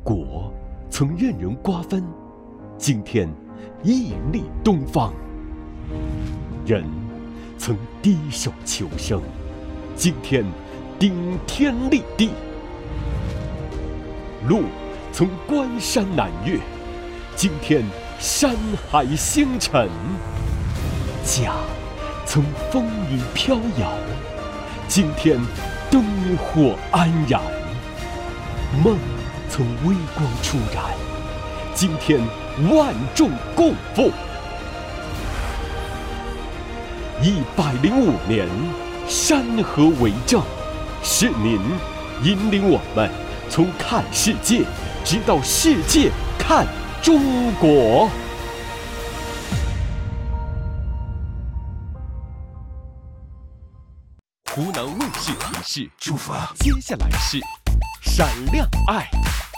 国曾任人瓜分，今天屹立东方；人曾低手求生，今天顶天立地；鹿曾关山难越，今天山海星辰；家曾风雨飘摇，今天灯火安然；梦曾微光初燃，今天万众共赴。105年，山河为证，是您引领我们从看世界，直到世界看中国。湖南卫视提示： 祝福啊！ 接下来是闪亮爱。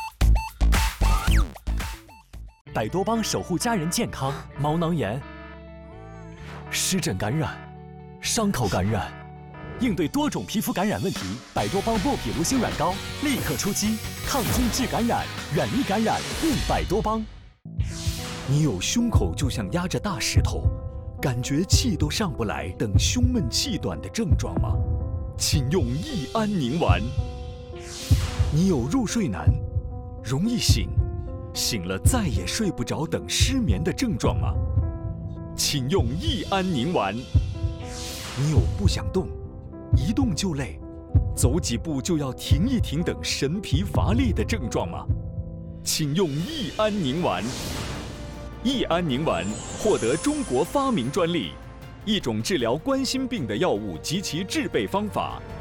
百多邦守护家人健康。毛囊炎、湿疹感染、伤口感染，应对多种皮肤感染问题，百多邦莫匹卢星软膏立刻出击，抗菌治感染，远离感染，用百多邦。 你有胸口就像压着大石头，感觉气都上不来等胸闷气短的症状吗？请用益安宁丸。你有入睡难、容易醒、醒了再也睡不着等失眠的症状吗？请用益安宁丸。你有不想动、一动就累、走几步就要停一停等神疲乏力的症状吗？请用益安宁丸。益安宁丸获得中国发明专利，一种治疗冠心病的药物及其制备方法